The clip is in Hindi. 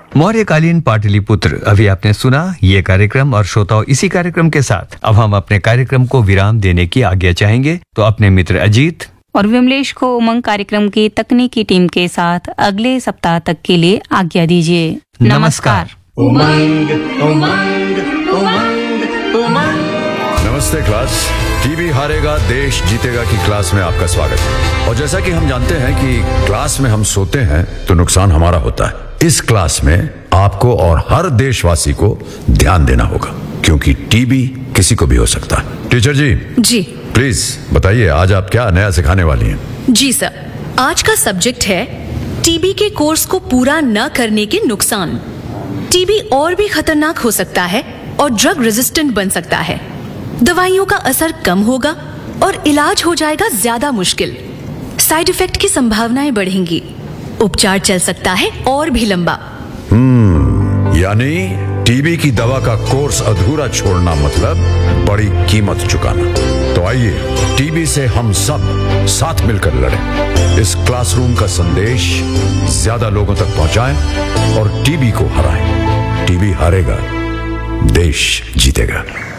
मौर्यकालीन पाटलिपुत्र, अभी आपने सुना ये कार्यक्रम और श्रोताओं इसी कार्यक्रम के साथ अब हम अपने कार्यक्रम को विराम देने की आज्ञा चाहेंगे। तो अपने मित्र अजीत और विमलेश को उमंग कार्यक्रम की तकनीकी टीम के साथ अगले सप्ताह तक के लिए आज्ञा दीजिए। नमस्कार। उमंग उमंग उमंग उमंग। नमस्ते क्लास। टीबी हारेगा देश जीतेगा की क्लास में आपका स्वागत है। और जैसा कि हम जानते हैं कि क्लास में हम सोते हैं तो नुकसान हमारा होता है। इस क्लास में आपको और हर देशवासी को ध्यान देना होगा, क्योंकि टीबी किसी को भी हो सकता है। टीचर जी प्लीज बताइए, आज आप क्या नया सिखाने वाली हैं? जी सर, आज का सब्जेक्ट है टीबी के कोर्स को पूरा न करने के नुकसान। टीबी और भी खतरनाक हो सकता है और ड्रग रेजिस्टेंट बन सकता है। दवाइयों का असर कम होगा और इलाज हो जाएगा ज्यादा मुश्किल। साइड इफेक्ट की संभावनाएं बढ़ेंगी। उपचार चल सकता है और भी लंबा। यानी टीबी की दवा का कोर्स अधूरा छोड़ना मतलब बड़ी कीमत चुकाना। तो आइए टीबी से हम सब साथ मिलकर लड़ें। इस क्लासरूम का संदेश ज्यादा लोगों तक पहुंचाएं और टीबी को हराएं। टीबी हारेगा, देश जीतेगा।